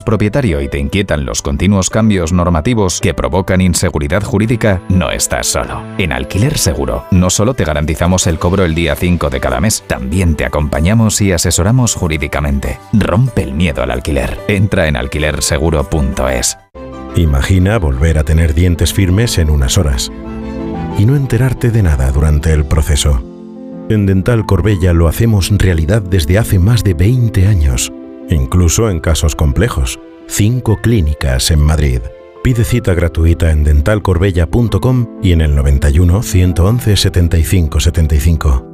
propietario y te inquietan los continuos cambios normativos que provocan inseguridad jurídica, no estás solo. En Alquiler Seguro no solo te garantizamos el cobro el día 5 de cada mes, también te acompañamos y asesoramos jurídicamente. Rompe el miedo al alquiler. Entra en alquilerseguro.es. Imagina volver a tener dientes firmes en unas horas y no enterarte de nada durante el proceso. En Dental Corbella lo hacemos realidad desde hace más de 20 años. Incluso en casos complejos. 5 clínicas en Madrid. Pide cita gratuita en dentalcorbella.com y en el 91 111 75 75.